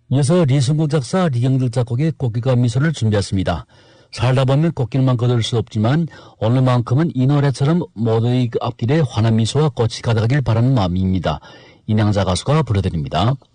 이어서 리승국 작사, 리경들 작곡의 꽃길과 미소를 준비했습니다. 살다 보면 꽃길만 거둘 수 없지만 오늘만큼은 이 노래처럼 모두의 앞길에 환한 미소와 꽃이 가득하길 바라는 마음입니다. 인양자 가수가 불러드립니다.